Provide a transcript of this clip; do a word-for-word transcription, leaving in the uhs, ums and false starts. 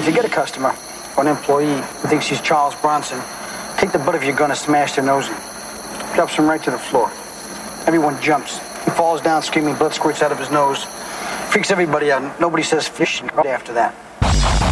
you get a customer or an employee who thinks he's Charles Bronson, take the butt of your gun and smash their nose in. Drops him right to the floor. Everyone jumps. He falls down screaming, blood squirts out of his nose. Freaks everybody out. Nobody says fish after that.